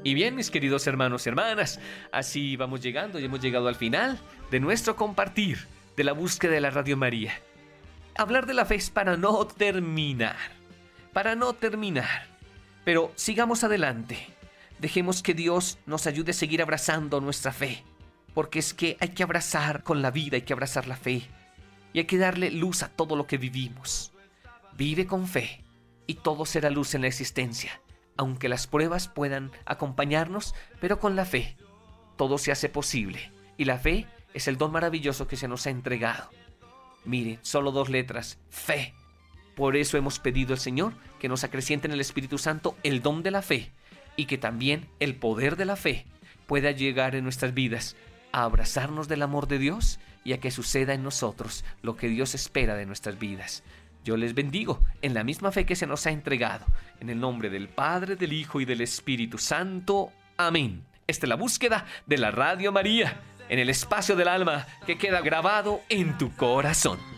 Y bien, mis queridos hermanos y hermanas, así vamos llegando y hemos llegado al final de nuestro compartir de la búsqueda de la Radio María. Hablar de la fe es para no terminar, pero sigamos adelante. Dejemos que Dios nos ayude a seguir abrazando nuestra fe, porque es que hay que abrazar con la vida, hay que abrazar la fe y hay que darle luz a todo lo que vivimos. Vive con fe y todo será luz en la existencia. Aunque las pruebas puedan acompañarnos, pero con la fe todo se hace posible. Y la fe es el don maravilloso que se nos ha entregado. Mire, solo 2 letras, fe. Por eso hemos pedido al Señor que nos acreciente en el Espíritu Santo el don de la fe y que también el poder de la fe pueda llegar en nuestras vidas a abrazarnos del amor de Dios y a que suceda en nosotros lo que Dios espera de nuestras vidas. Yo les bendigo en la misma fe que se nos ha entregado. En el nombre del Padre, del Hijo y del Espíritu Santo. Amén. Esta es la búsqueda de la Radio María, en el espacio del alma que queda grabado en tu corazón.